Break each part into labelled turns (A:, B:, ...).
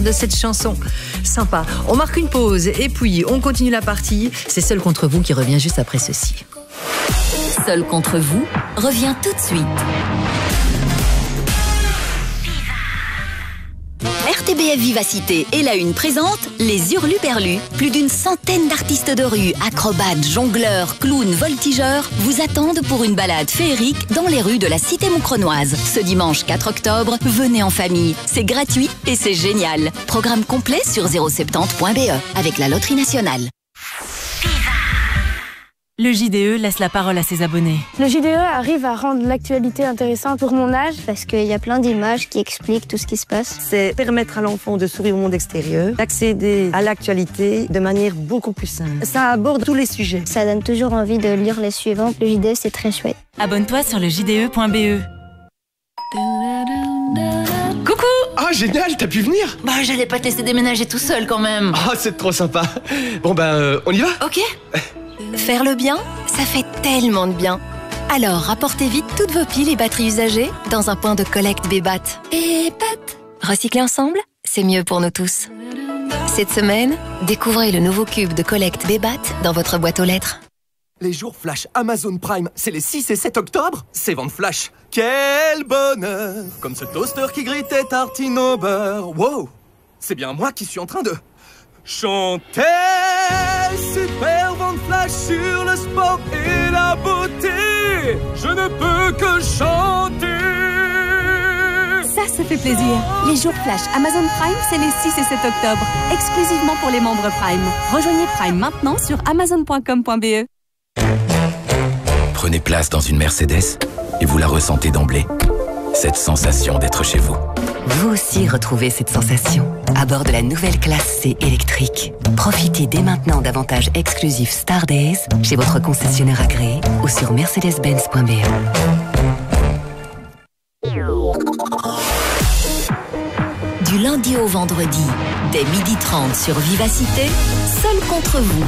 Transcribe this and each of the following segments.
A: De cette chanson sympa. On marque une pause et puis on continue la partie. C'est Seul contre vous qui revient juste après ceci.
B: Seul contre vous revient tout de suite. RTBF Vivacité et La Une présente les Hurluberlus. Plus d'une centaine d'artistes de rue, acrobates, jongleurs, clowns, voltigeurs vous attendent pour une balade féerique dans les rues de la cité moucronoise. Ce dimanche 4 octobre, venez en famille. C'est gratuit et c'est génial. Programme complet sur 070.be avec la Loterie Nationale.
C: Le JDE laisse la parole à ses abonnés.
D: Le JDE arrive à rendre l'actualité intéressante pour mon âge.
E: Parce qu'il y a plein d'images qui expliquent tout ce qui se passe.
F: C'est permettre à l'enfant de s'ouvrir au monde extérieur, d'accéder à l'actualité de manière beaucoup plus simple. Ça aborde tous les sujets.
E: Ça donne toujours envie de lire les suivants. Le JDE, c'est très chouette.
C: Abonne-toi sur le JDE.be.
G: Coucou! Ah, génial, t'as pu venir?
B: Bah, j'allais pas te laisser déménager tout seul quand même.
G: Ah, c'est trop sympa. Bon, on y va?
B: Ok. Faire le bien, ça fait tellement de bien. Alors, rapportez vite toutes vos piles et batteries usagées dans un point de collecte Bébat. Bébat. Recycler ensemble, c'est mieux pour nous tous. Cette semaine, découvrez le nouveau cube de collecte Bébat dans votre boîte aux lettres.
H: Les jours flash Amazon Prime, c'est les 6 et 7 octobre. C'est vente flash. Quel bonheur! Comme ce toaster qui grille tes tartines au beurre. Wow! C'est bien moi qui suis en train de chanter. Super vente flash sur le sport et la beauté. Je ne peux que chanter.
I: Ça fait plaisir. Les jours flash Amazon Prime, c'est les 6 et 7 octobre. Exclusivement pour les membres Prime. Rejoignez Prime maintenant sur amazon.com.be.
J: Prenez place dans une Mercedes et vous la ressentez d'emblée. Cette sensation d'être chez vous.
B: Vous aussi retrouvez cette sensation à bord de la nouvelle classe C électrique. Profitez dès maintenant d'avantages exclusifs Star Days chez votre concessionnaire agréé ou sur mercedes-benz.be. Du lundi au vendredi, dès 12h30 sur Vivacité, Seul contre vous.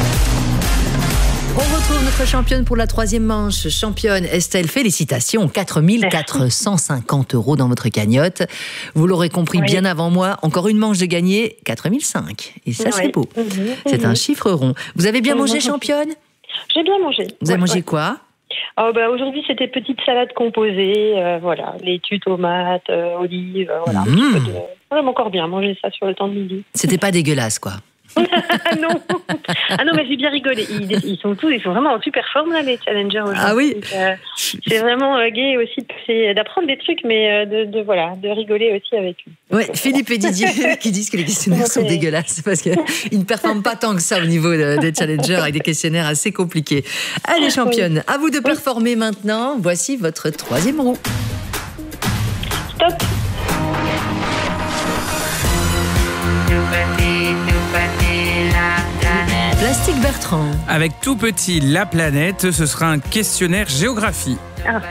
A: On retrouve notre championne pour la 3e manche. Championne Estelle, félicitations. 4 450 € dans votre cagnotte. Vous l'aurez compris bien avant moi, encore une manche de gagner, 4 500. Et ça, c'est beau. C'est un chiffre rond. Vous avez bien mangé, championne?
K: J'ai bien mangé.
A: Vous avez mangé quoi?
K: Aujourd'hui, c'était petite salade composée, laitue, tomates, olives, voilà. J'aime encore bien manger ça sur le temps de midi.
A: C'était pas dégueulasse, quoi.
K: non, mais j'ai bien rigolé. Ils sont vraiment en super forme là, les challengers aujourd'hui.
A: Ah oui.
K: Donc, c'est vraiment gai aussi, c'est d'apprendre des trucs, mais de rigoler aussi avec eux.
A: Ouais, Philippe et Didier qui disent que les questionnaires sont dégueulasses parce qu'ils ne performent pas tant que ça au niveau des challengers avec des questionnaires assez compliqués. Allez, championne, à vous de performer maintenant. Voici votre 3e roue.
K: Stop.
A: Plastique Bertrand.
L: Avec tout petit, la planète, ce sera un questionnaire géographie.
A: Ah.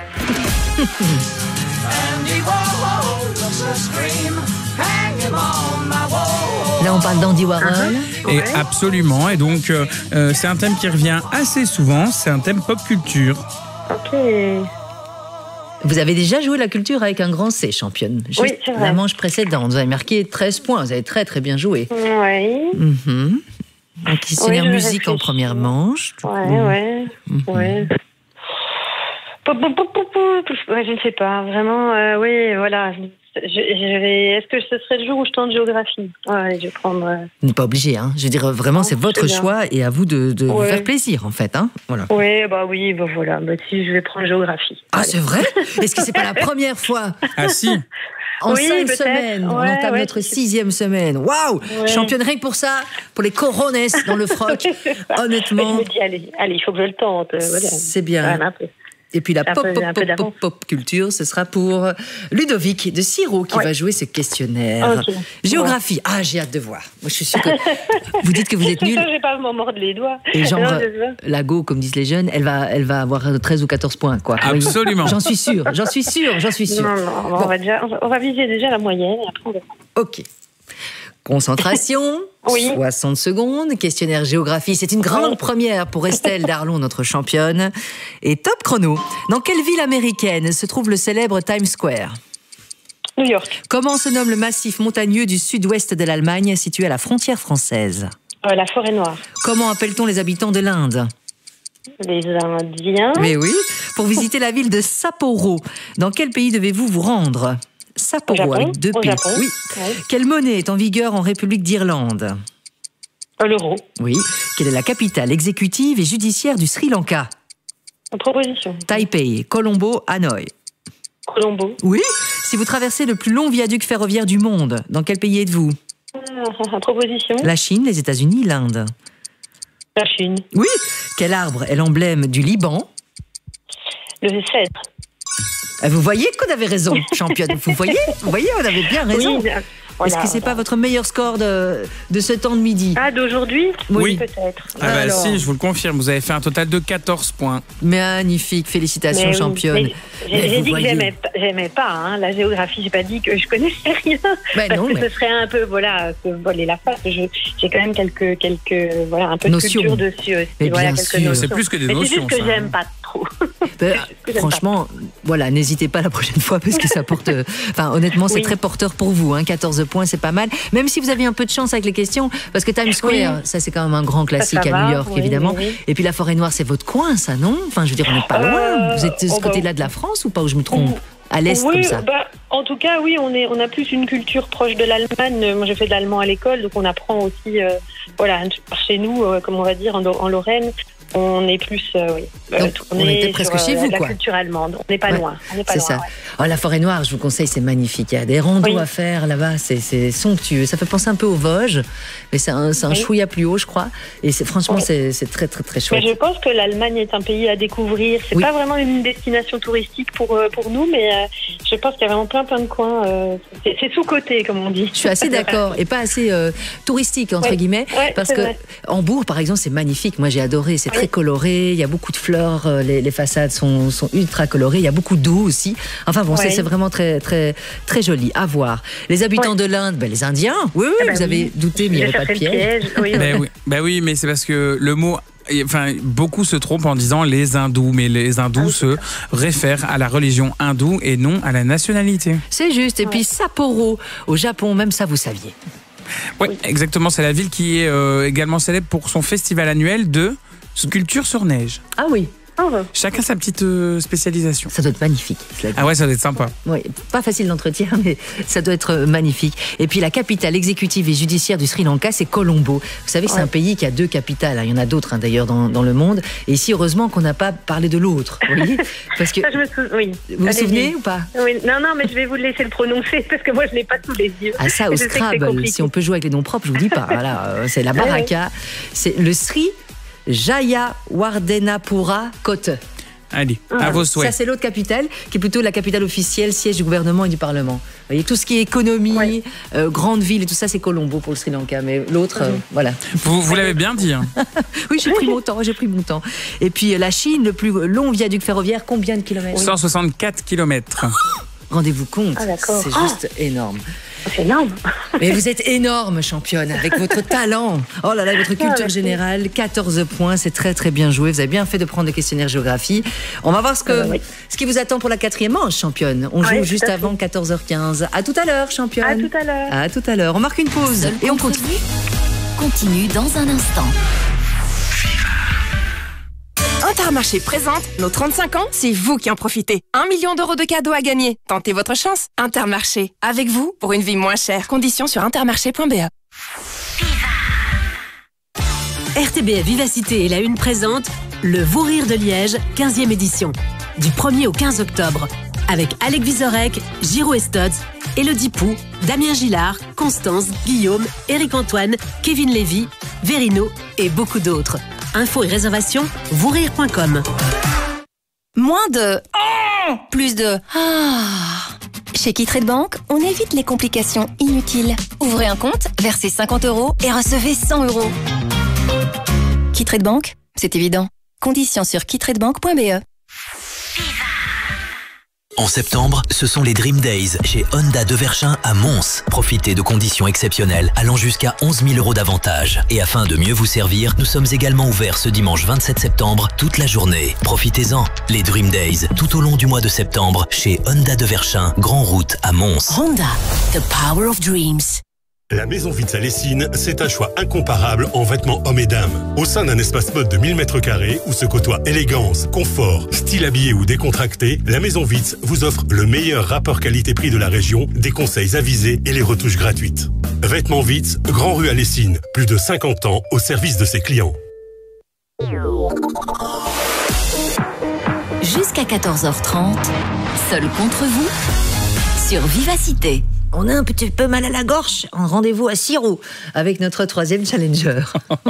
A: Là, on parle d'Andy Warhol.
L: Et absolument. Et donc, c'est un thème qui revient assez souvent. C'est un thème pop culture.
K: Ok.
A: Vous avez déjà joué la culture avec un grand C, championne. Juste
K: oui, c'est vrai.
A: La manche précédente, vous avez marqué 13 points. Vous avez très, très bien joué.
K: Oui.
A: Un questionnaire musique en première manche.
K: Ouais. Je ne sais pas. Vraiment, oui, voilà. Est-ce que ce serait le jour où je tente géographie? Ouais, je vais prendre.
A: Vous n'êtes pas obligé, hein. Je veux dire, vraiment, c'est votre choix et à vous de vous faire plaisir, en fait, hein. Voilà.
K: Oui, voilà. Si je vais prendre géographie.
A: Ah, c'est vrai? Est-ce que c'est pas la première fois?
L: Ah si.
A: En 5 semaines, on entame notre 6e semaine. Waouh! Championne, rien que pour ça, pour les corones dans le froc. Honnêtement.
K: Je me dis, allez, il faut que je le tente. Voilà.
A: C'est bien. Et puis la pop culture, ce sera pour Ludovic de Siro qui va jouer ce questionnaire. Okay. Géographie. Ah, j'ai hâte de voir. Moi, je suis sûre que vous dites que vous êtes nul.
K: Je vais pas m'en mordre les doigts.
A: Et genre, la go, comme disent les jeunes, elle va avoir 13 ou 14 points, quoi.
L: Absolument.
A: J'en suis sûre.
K: Non, on va viser déjà la moyenne. Et après on verra.
A: Ok. Concentration, 60 secondes, questionnaire géographie. C'est une grande première pour Estelle Darlon, notre championne. Et top chrono. Dans quelle ville américaine se trouve le célèbre Times Square?
K: New York.
A: Comment se nomme le massif montagneux du sud-ouest de l'Allemagne, situé à la frontière française?
K: La forêt noire.
A: Comment appelle-t-on les habitants de l'Inde?
K: Les Indiens.
A: Mais oui, pour visiter la ville de Sapporo, dans quel pays devez-vous vous rendre? Sapporo, avec 2 P. Oui.
K: Ouais.
A: Quelle monnaie est en vigueur en République d'Irlande?
K: L'euro.
A: Oui. Quelle est la capitale exécutive et judiciaire du Sri Lanka?
K: Proposition.
A: Taipei, Colombo, Hanoï.
K: Colombo.
A: Oui. Si vous traversez le plus long viaduc ferroviaire du monde, dans quel pays êtes-vous?
K: Proposition.
A: La Chine, les États-Unis, l'Inde.
K: La Chine.
A: Oui. Quel arbre est l'emblème du Liban?
K: Le cèdre.
A: Vous voyez qu'on avait raison, championne. Vous voyez, on avait bien raison.
K: Oui,
A: Est-ce que c'est pas votre meilleur score de ce temps de midi?
K: D'aujourd'hui?
L: Oui.
K: Peut-être.
L: Si, je vous le confirme. Vous avez fait un total de 14 points.
A: Magnifique, félicitations, championne.
K: J'ai dit que j'aimais pas la géographie. J'ai pas dit que je connaissais rien. Ce serait un peu se voler la face. J'ai quand même quelques un peu de
A: notions.
K: culture dessus aussi.
A: Mais bien sûr.
L: C'est plus que des notions.
K: C'est juste que j'aime pas trop.
A: Franchement, n'hésitez pas la prochaine fois parce que ça porte. Honnêtement, c'est très porteur pour vous. 14 points, c'est pas mal. Même si vous aviez un peu de chance avec les questions, parce que Times Square, ça c'est quand même un grand classique à New York, évidemment. Oui. Et puis la Forêt Noire, c'est votre coin, ça, non? Enfin, je veux dire, on n'est pas loin. Vous êtes de ce côté-là de la France ou pas, où je me trompe? À l'est, comme ça.
K: En tout cas, oui, on a plus une culture proche de l'Allemagne. Moi, j'ai fait de l'allemand à l'école, donc on apprend aussi, chez nous, comme on va dire, en Lorraine. On est plus,
A: donc, on était presque chez vous,
K: la culture allemande. On n'est pas loin.
A: C'est ça. La Forêt Noire, je vous conseille, c'est magnifique. Il y a des randos à faire là-bas, c'est somptueux. Ça fait penser un peu aux Vosges, mais c'est un chouïa plus haut, je crois. Et franchement, c'est très, très, très chouette.
K: Mais je pense que l'Allemagne est un pays à découvrir. C'est pas vraiment une destination touristique pour nous, mais je pense qu'il y a vraiment plein de coins. C'est sous-coté, comme on dit.
A: Je suis assez d'accord. Et pas assez touristique, entre guillemets. Parce que Hambourg, par exemple, c'est magnifique. Moi, j'ai adoré. C'est très coloré, il y a beaucoup de fleurs, les façades sont ultra colorées, il y a beaucoup d'eau aussi. Enfin bon, c'est vraiment très, très, très joli à voir. Les habitants de l'Inde, les Indiens, vous avez douté, mais il n'y avait pas de piège.
L: Oui, mais c'est parce que le mot... beaucoup se trompent en disant les hindous, mais les hindous se réfèrent à la religion hindoue et non à la nationalité.
A: C'est juste. Et puis Sapporo, au Japon, même ça, vous saviez.
L: Oui, exactement. C'est la ville qui est également célèbre pour son festival annuel de sculpture sur neige.
A: Ah oui.
L: Chacun sa petite spécialisation.
A: Ça doit être magnifique.
L: Ah ouais, ça doit être sympa.
A: Oui, pas facile d'entretien, mais ça doit être magnifique. Et puis la capitale exécutive et judiciaire du Sri Lanka, c'est Colombo. Vous savez, c'est un pays qui a 2 capitales. Il y en a d'autres d'ailleurs dans le monde. Et ici, heureusement qu'on n'a pas parlé de l'autre. Vous voyez, parce que vous vous souvenez ou pas?
K: Oui, non, mais je vais vous laisser le prononcer parce que moi, je l'ai pas sous les yeux.
A: Ça, au Scrabble, si on peut jouer avec les noms propres, je vous dis pas. Voilà, c'est la baraka. C'est le Sri Jayawardenapura Kotte.
L: Allez, à vos souhaits.
A: Ça, c'est l'autre capitale, qui est plutôt la capitale officielle, siège du gouvernement et du Parlement. Vous voyez, tout ce qui est économie, grande ville et tout ça, c'est Colombo pour le Sri Lanka. Mais l'autre, voilà.
L: Vous l'avez bien dit.
A: Oui, j'ai pris mon temps. Et puis la Chine, le plus long viaduc ferroviaire, combien de kilomètres?
L: 164 kilomètres.
A: Rendez-vous compte, c'est juste énorme.
K: C'est énorme.
A: Mais vous êtes énorme, championne, avec votre talent. Oh là là, votre culture générale, 14 points, c'est très très bien joué. Vous avez bien fait de prendre le questionnaire géographie. On va voir ce qui vous attend pour la 4e manche, championne. On joue juste avant 14h15. À tout à l'heure, championne.
K: À tout à l'heure.
A: À tout à l'heure. On marque une pause et on continue.
B: Continue dans un instant.
M: Intermarché présente nos 35 ans, c'est vous qui en profitez. 1 million d'euros de cadeaux à gagner. Tentez votre chance. Intermarché, avec vous pour une vie moins chère. Conditions sur intermarché.be.
N: RTBF Vivacité et la Une présente le Vous Rire de Liège, 15e édition. Du 1er au 15 octobre. Avec Alec Vizorek, Giro Estods, Élodie Pou, Damien Gillard, Constance, Guillaume, Éric Antoine, Kevin Lévy, Verino et beaucoup d'autres. Infos et réservations, vousrire.com.
O: Moins de plus de Chez Quitrade Bank, on évite les complications inutiles. Ouvrez un compte, versez 50 € et recevez 100 €. Quitrade Bank, c'est évident. Conditions sur quitradebank.be.
P: En septembre, ce sont les Dream Days chez Honda de Verchin à Mons. Profitez de conditions exceptionnelles allant jusqu'à 11 000 € d'avantage. Et afin de mieux vous servir, nous sommes également ouverts ce dimanche 27 septembre toute la journée. Profitez-en. Les Dream Days tout au long du mois de septembre chez Honda de Verchin, Grand Route à Mons.
N: Honda, the power of dreams.
Q: La Maison Vitz à Lessines, c'est un choix incomparable en vêtements hommes et dames. Au sein d'un espace mode de 1000 m² où se côtoient élégance, confort, style habillé ou décontracté, la Maison Vitz vous offre le meilleur rapport qualité-prix de la région, des conseils avisés et les retouches gratuites. Vêtements Vitz, Grand Rue à Lessines, plus de 50 ans au service de ses clients.
B: Jusqu'à 14h30, seul contre vous, sur Vivacité.
A: On a un petit peu mal à la gorge. Un rendez-vous à Sirou avec notre troisième challenger.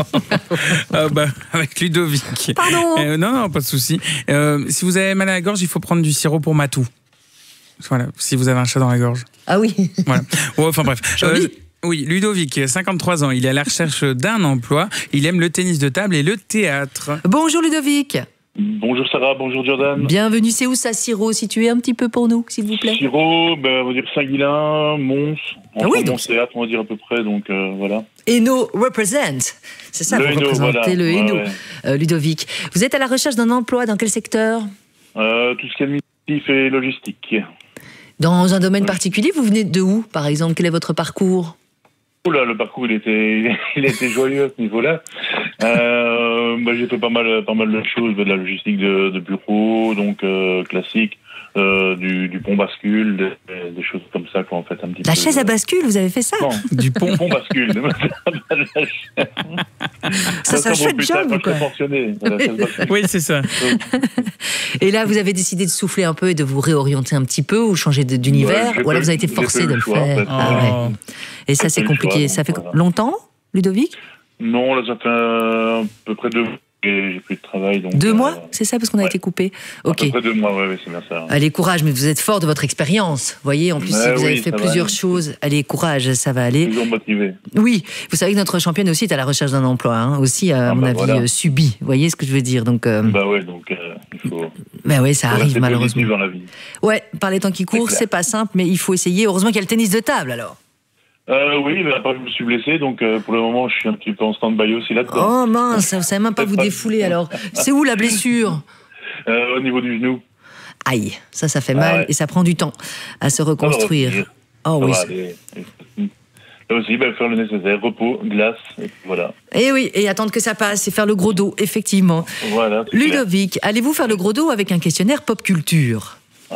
L: Avec Ludovic.
A: Pardon.
L: Non, pas de souci. Si vous avez mal à la gorge, il faut prendre du sirop pour Matou. Voilà, si vous avez un chat dans la gorge.
A: Ah oui.
L: Voilà. Enfin bref. Oui, Ludovic, 53 ans. Il est à la recherche d'un emploi. Il aime le tennis de table et le théâtre.
A: Bonjour Ludovic.
R: Bonjour Sarah, bonjour Jordan.
A: Bienvenue, c'est où ça, Sirop? Situé un petit peu pour nous, s'il vous plaît.
R: Sirop, on va dire Saint-Guilain, Mons.
A: Oui, donc
R: théâtre, on va dire à peu près, donc voilà.
A: Hainaut represent, c'est ça, vous représentez le Hainaut. Ludovic, vous êtes à la recherche d'un emploi dans quel secteur?
R: Tout ce qui est administratif et logistique.
A: Dans un domaine particulier, vous venez de où, par exemple? Quel est votre parcours?
R: Oula, le parcours, il était joyeux à ce niveau-là. J'ai fait pas mal de choses, de la logistique de bureau, donc classique, du pont bascule, des choses comme ça, quoi, en fait, un petit peu.
A: La chaise à bascule, vous avez fait ça?
R: Non,
L: du pont
R: bascule.
A: C'est un chouette job, quoi.
L: Oui, c'est ça.
A: Et là, vous avez décidé de souffler un peu et de vous réorienter un petit peu ou changer d'univers, ou alors vous avez été forcé de le faire. En fait. Ouais. Et ça, c'est compliqué. Ça fait longtemps, Ludovic?
R: Non, là, ça fait à peu près 2 mois et j'ai plus de travail. Donc,
A: 2 mois? C'est ça, parce qu'on a été coupé? Ok.
R: À peu près 2 mois, oui, c'est bien ça.
A: Allez, courage, mais vous êtes fort de votre expérience. Vous voyez, en plus, si vous avez fait plusieurs choses. Allez, courage, ça va aller.
R: Toujours motivé.
A: Oui, vous savez que notre championne aussi est à la recherche d'un emploi, aussi, à mon avis, subi. Vous voyez ce que je veux dire? Donc,
R: il faut...
A: ça arrive malheureusement.
R: Dans la vie.
A: Ouais, par les temps qui courent, c'est pas simple, mais il faut essayer. Heureusement qu'il y a le tennis de table, alors.
R: Oui, mais après je me suis blessé, donc pour le moment je suis un petit peu en stand-by aussi là-dedans.
A: Oh mince, vous savez même pas vous défouler alors. C'est où la blessure?
R: Au niveau du genou.
A: Aïe, ça fait mal et ça prend du temps à se reconstruire. Oh oui.
R: Là aussi, faire le nécessaire, repos, glace, et voilà.
A: Et oui, et attendre que ça passe et faire le gros dos, effectivement.
R: Voilà.
A: Ludovic, allez-vous faire le gros dos avec un questionnaire pop culture?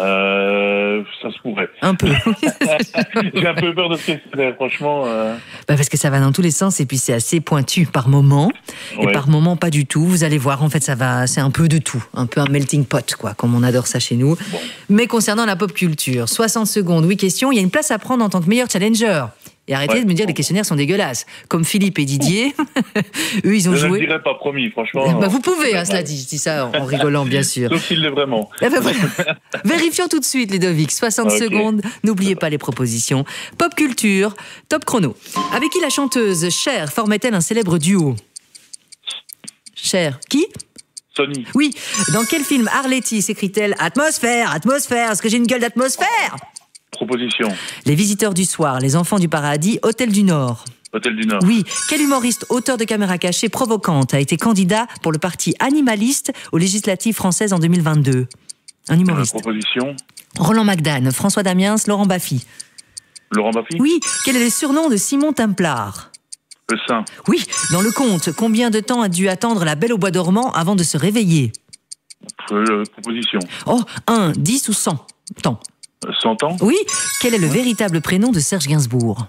R: Ça se pourrait.
A: Un peu.
R: J'ai un peu peur de ce questionnaire, franchement.
A: Parce que ça va dans tous les sens et puis c'est assez pointu par moment et par moment pas du tout. Vous allez voir, en fait, c'est un peu de tout, un peu un melting pot, quoi, comme on adore ça chez nous. Bon. Mais concernant la pop culture, 60 secondes, 8 questions. Il y a une place à prendre en tant que meilleur challenger. Et arrêtez de me dire que les questionnaires sont dégueulasses. Comme Philippe et Didier, eux, ils ont joué.
R: Je ne dirais pas, promis, franchement.
A: Vous pouvez, cela dit. Je dis ça en rigolant, bien sûr.
R: Sauf s'il l'est vraiment.
A: Vérifions tout de suite, Ludovic. 60 secondes. N'oubliez pas les propositions. Pop culture, top chrono. Avec qui la chanteuse Cher formait-elle un célèbre duo? Cher. Qui?
R: Sony.
A: Oui. Dans quel film Arletty s'écrit-elle Atmosphère, atmosphère, est-ce que j'ai une gueule d'atmosphère?
R: Proposition.
A: Les Visiteurs du Soir, Les Enfants du Paradis, Hôtel du Nord.
R: Hôtel du Nord.
A: Oui. Quel humoriste, auteur de caméras cachées provocantes, a été candidat pour le parti animaliste aux législatives françaises en 2022? Un humoriste.
R: Proposition.
A: Roland Magdane, François Damiens, Laurent Baffy.
R: Laurent Baffy?
A: Oui. Quel est le surnom de Simon Templar?
R: Le Saint.
A: Oui. Dans le conte, combien de temps a dû attendre la Belle au bois dormant avant de se réveiller?
R: Proposition.
A: 1, 10 ou 100 temps?
R: 100 ans?
A: Oui. Quel est le véritable prénom de Serge Gainsbourg?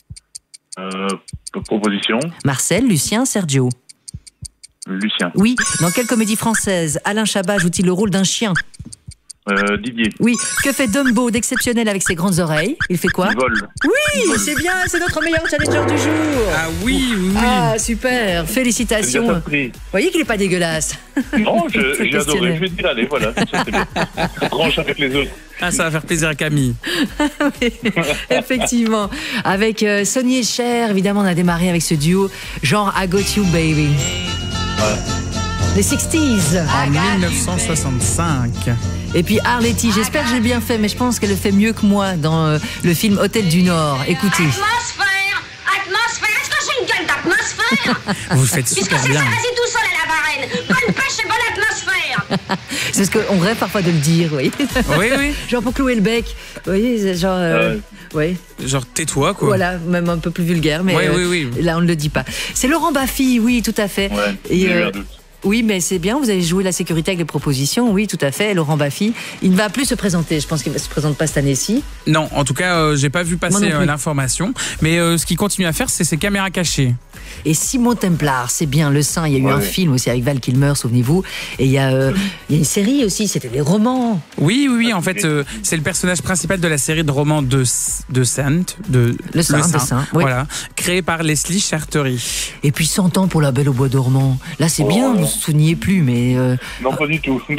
R: Proposition.
A: Marcel, Lucien, Sergio.
R: Lucien.
A: Oui. Dans quelle comédie française Alain Chabat joue-t-il le rôle d'un chien?
R: Didier.
A: Oui. Que fait Dumbo d'exceptionnel avec ses grandes oreilles? Il fait quoi?
R: Il vole.
A: Oui, c'est bien, c'est notre meilleur challenger du jour.
L: Ah oui.
A: Ah, super, félicitations. Vous voyez qu'il n'est pas dégueulasse.
R: Non, j'ai adoré, je vais dire, allez, voilà. Branche avec les autres.
L: Ah, ça va faire plaisir à Camille.
A: Oui, effectivement. Avec Sony et Cher, évidemment, on a démarré avec ce duo, genre I Got You Baby.
R: Ouais.
A: Les 60s.
L: En 1965.
A: Et puis Arletty, j'espère que j'ai bien fait, mais je pense qu'elle le fait mieux que moi dans le film Hôtel du Nord. Écoutez.
S: Atmosphère, est-ce que j'ai une gueule d'atmosphère?
L: Vous le faites super bien.
S: Puisque c'est tout seul à la varenne. Bonne pêche et bonne atmosphère.
A: C'est parce qu'on rêve parfois de le dire, oui.
L: Oui.
A: Genre pour clouer le bec. Vous voyez, genre... Oui.
L: Genre tais-toi, quoi.
A: Voilà, même un peu plus vulgaire, mais
L: oui.
A: Là on ne le dit pas. C'est Laurent Baffy, oui, tout à fait.
R: Ouais,
A: et, oui, mais c'est bien, vous avez joué la sécurité avec les propositions, oui, tout à fait. Laurent Baffy, il ne va plus se présenter, je pense qu'il ne se présente pas cette année-ci.
L: Non, en tout cas, j'ai pas vu passer l'information. Mais ce qu'il continue à faire, c'est ses caméras cachées.
A: Et Simon Templar, c'est bien, Le Saint. Il y a eu un film aussi avec Val Kilmer, souvenez-vous. Et il y a une série aussi, c'était des romans.
L: Oui, en fait, c'est le personnage principal de la série de romans de Saint.
A: Le Saint. Oui.
L: Voilà, créé par Leslie Charteris.
A: Et puis 100 ans pour La Belle au Bois dormant. Là, c'est bien, vous ne vous souveniez plus, mais...
R: Non, pas du tout.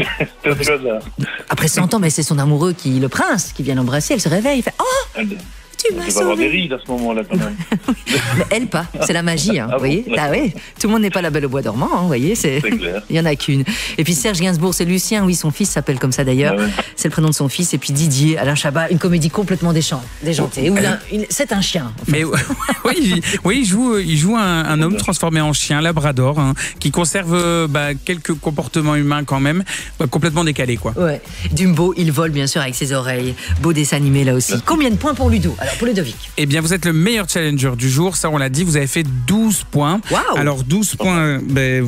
A: Après 100 ans, mais c'est son amoureux, le prince, qui vient l'embrasser. Elle se réveille, il fait « Oh !» Tu m'as sauvé.
R: avoir des rides à ce moment-là, quand même.
A: Elle pas, c'est la magie, vous voyez. Tout le monde n'est pas La Belle au Bois dormant, vous voyez. C'est clair. Il y en a qu'une. Et puis Serge Gainsbourg, c'est Lucien, oui, son fils s'appelle comme ça d'ailleurs. C'est le prénom de son fils. Et puis Didier, Alain Chabat, une comédie complètement déjantée. C'est un chien. En fait.
L: Mais il joue un homme transformé en chien, labrador, qui conserve quelques comportements humains quand même, complètement décalés, quoi.
A: Ouais. Dumbo, il vole bien sûr avec ses oreilles. Beau dessin animé là aussi. Combien de points pour Ludo? Alors pour Ludovic.
L: Eh bien, vous êtes le meilleur challenger du jour, ça on l'a dit, vous avez fait 12 points.
A: Wow.
L: Alors 12 points,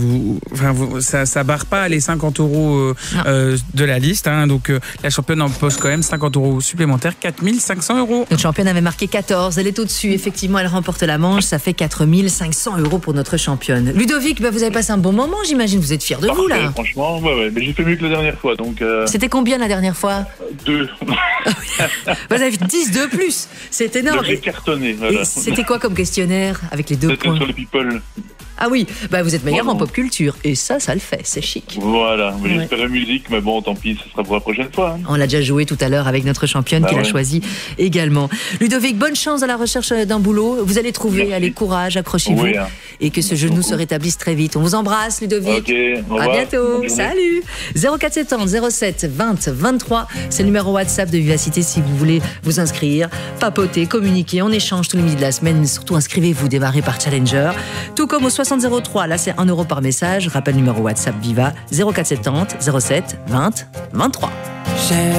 L: ça barre pas les 50 € de la liste, donc la championne empoche quand même 50 € supplémentaires, 4 500 €.
A: Notre championne avait marqué 14, elle est au-dessus, effectivement, elle remporte la manche, ça fait 4 500 € pour notre championne. Ludovic, vous avez passé un bon moment, j'imagine, vous êtes fier de vous là.
R: Franchement, mais j'ai fait mieux que la dernière fois, donc...
A: C'était combien la dernière fois?
R: 2.
A: Vous avez 10 de plus, c'est énorme.
R: J'ai cartonné, voilà.
A: C'était quoi comme questionnaire avec les 2 points?
R: Sur les people.
A: Ah oui, vous êtes meilleur en pop culture. Et ça le fait, c'est chic.
R: Voilà, j'espère la musique, mais bon, tant pis, ce sera pour la prochaine fois.
A: On l'a déjà joué tout à l'heure avec notre championne qui l'a choisi également. Ludovic, bonne chance à la recherche d'un boulot. Vous allez trouver, allez, courage, accrochez-vous. Oui, et que ce genou se rétablisse très vite. On vous embrasse, Ludovic.
R: Ok, au revoir.
A: À bientôt. Salut. 0470 07 20 23, c'est le numéro WhatsApp de Vivacité si vous voulez vous inscrire, papoter, communiquer. On échange tous les midis de la semaine. Surtout, inscrivez-vous, démarrez par Challenger. Tout comme au 6003, là c'est 1 € par message. Rappel numéro WhatsApp Viva 0470 07 20 23.